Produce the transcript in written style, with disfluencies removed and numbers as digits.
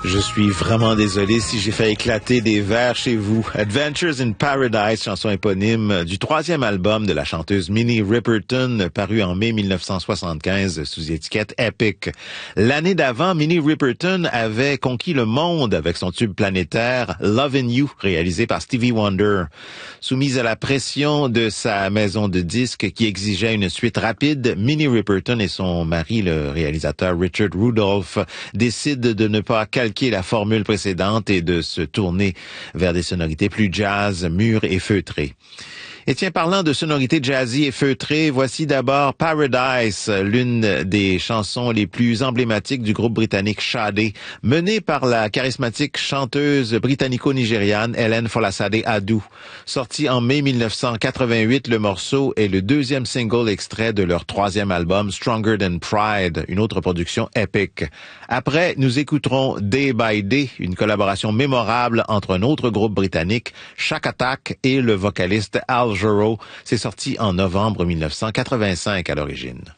Je suis vraiment désolé si j'ai fait éclater des verres chez vous. Adventures in Paradise, chanson éponyme du troisième album de la chanteuse Minnie Riperton, paru en mai 1975 sous étiquette Epic. L'année d'avant, Minnie Riperton avait conquis le monde avec son tube planétaire Lovin' You, réalisé par Stevie Wonder. Soumise à la pression de sa maison de disques qui exigeait une suite rapide, Minnie Riperton et son mari, le réalisateur Richard Rudolph, décident de ne pas calquer la formule précédente et de se tourner vers des sonorités plus jazz, mûres et feutrées. Et tiens, parlant de sonorités jazzy et feutrées, voici d'abord Paradise, l'une des chansons les plus emblématiques du groupe britannique Sade, menée par la charismatique chanteuse britannico-nigériane Helen Folasade Adu. Sorti en mai 1988, le morceau est le deuxième single extrait de leur troisième album Stronger Than Pride, une autre production épique. Après, nous écouterons Day by Day, une collaboration mémorable entre un autre groupe britannique, Shack Attack, et le vocaliste Al Jarreau. C'est sorti en novembre 1985 à l'origine.